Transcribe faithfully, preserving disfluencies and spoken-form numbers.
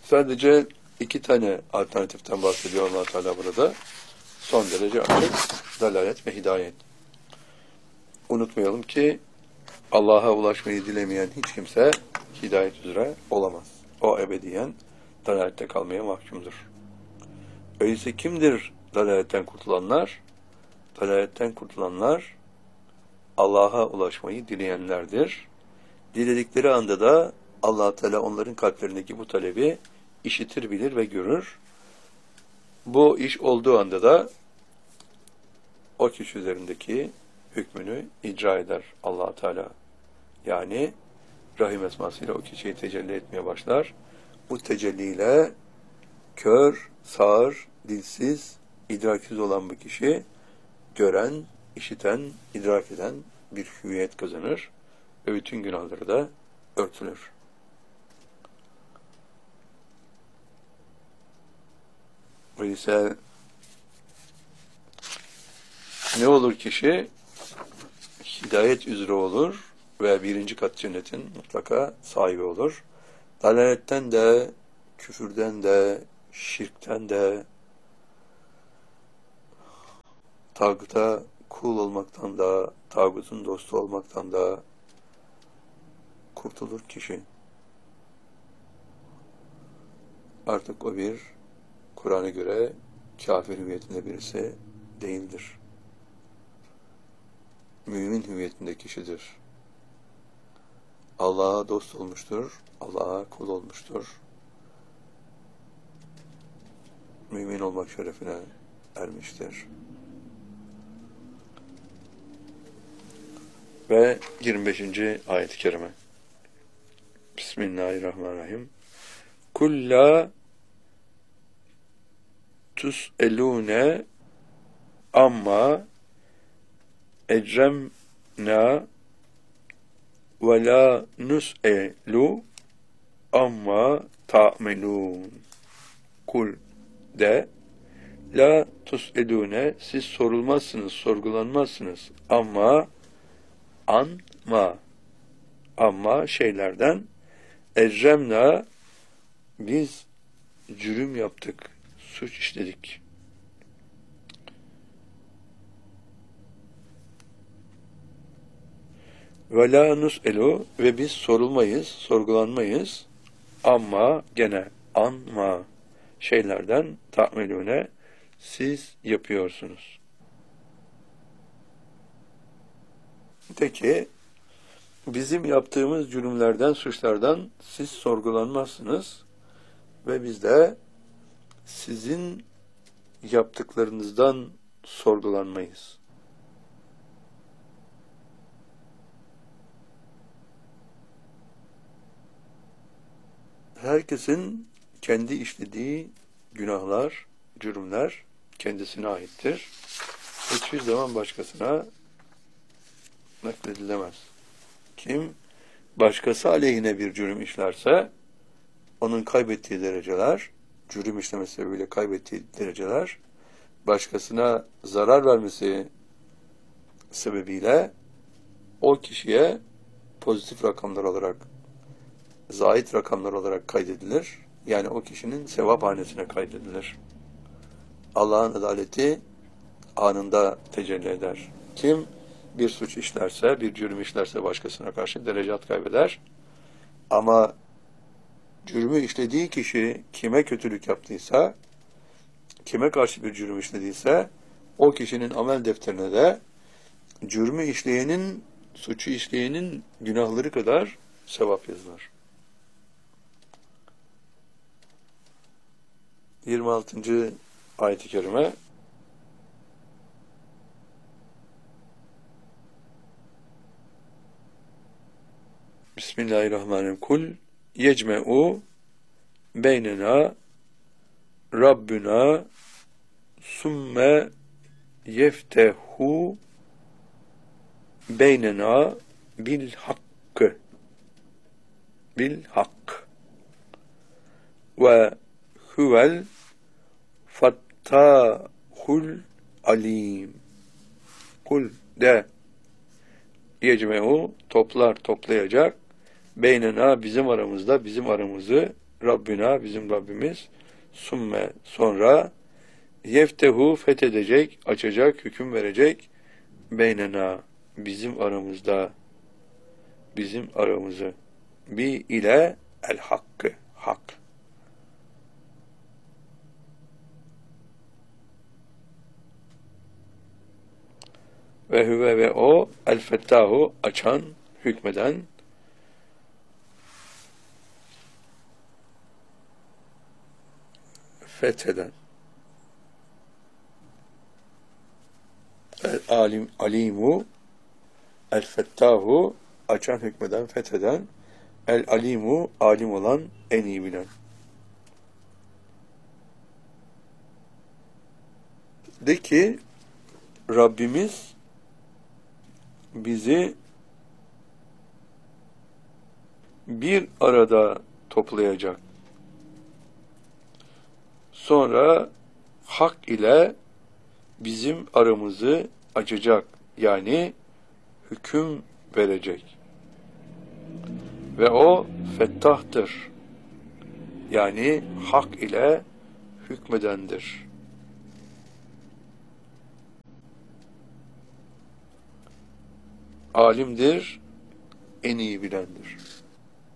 Sadece iki tane alternatiften bahsediyor Allah Teala burada. Son derece açık, dalalet ve hidayet. Unutmayalım ki Allah'a ulaşmayı dilemeyen hiç kimse hidayet üzere olamaz. O ebediyen dalalette kalmaya mahkumdur. Öyleyse kimdir dalaletten kurtulanlar? Dalaletten kurtulanlar Allah'a ulaşmayı dileyenlerdir. Diledikleri anda da Allah Teala onların kalplerindeki bu talebi işitir, bilir ve görür. Bu iş olduğu anda da o kişi üzerindeki hükmünü icra eder Allah Teala. Yani Rahim esmasıyla o kişiyi tecelli etmeye başlar. Bu tecelliyle kör, sağır, dilsiz, idraksiz olan bu kişi gören, işiten, idrak eden bir hüviyet kazanır ve bütün günahları da örtülür. Öyleyse ne olur kişi? Hidayet üzere olur ve birinci kat cennetin mutlaka sahibi olur. Dalaletten de, küfürden de, şirkten de, tağuta kul olmaktan da, tağutun dostu olmaktan da kurtulur kişi. Artık o bir Kur'an'a göre kafir hüviyetinde birisi değildir. Mümin hüviyetinde kişidir. Allah'a dost olmuştur, Allah'a kul olmuştur. Mümin olmak şerefine ermiştir. Ve yirmi beşinci ayet-i kerime. Bismillahirrahmanirrahim. Kulla tus'elûne amma ecremna ve la nus'elu amma ta'melûn. Kul de la tus'elûne siz sorulmazsınız, sorgulanmazsınız. Amma anma amma şeylerden ecremna biz cürüm yaptık, suç işledik. Ve la nus'elu ve biz sorulmayız, sorgulanmayız. Ama gene anma şeylerden ta'melûne siz yapıyorsunuz. De ki bizim yaptığımız cürümlerden, suçlardan siz sorgulanmazsınız ve biz de sizin yaptıklarınızdan sorgulanmayız. Herkesin kendi işlediği günahlar, cürümler kendisine aittir. Hiçbir zaman başkasına nakledilemez. Kim başkası aleyhine bir cürüm işlerse onun kaybettiği dereceler, cürüm işlemesi sebebiyle kaybettiği dereceler başkasına zarar vermesi sebebiyle o kişiye pozitif rakamlar olarak, zahit rakamlar olarak kaydedilir. Yani o kişinin sevap hanesine kaydedilir. Allah'ın adaleti anında tecelli eder. Kim bir suç işlerse, bir cürüm işlerse başkasına karşı derecat kaybeder. Ama cürmü işlediği kişi kime kötülük yaptıysa, kime karşı bir cürüm işlediyse, o kişinin amel defterine de cürmü işleyenin, suçu işleyenin günahları kadar sevap yazılır. yirmi altıncı ayet-i kerime Bismillahirrahmanirrahim. Kul yecme'u beynena Rabbuna sümme yeftehu beynena bil hakkı bil hak ve huvel fattahul alim. Kul de yecme'u toplar, toplayacak beynena bizim aramızda, bizim aramızı Rabbina, bizim Rabbimiz, summe, sonra, yeftehu, fethedecek, açacak, hüküm verecek, beynena, bizim aramızda, bizim aramızı, bi ile el hakkı, hak. Ve huve ve o, el fettahu, açan, hükmeden, fetheden. El alim, alimu, el fettahu, açan, hükmeden, fetheden, el alimu, alim olan, en iyi bilen. De ki, Rabbimiz bizi bir arada toplayacak. Sonra hak ile bizim aramızı açacak. Yani hüküm verecek. Ve o fettahtır. Yani hak ile hükmedendir. Alimdir, en iyi bilendir.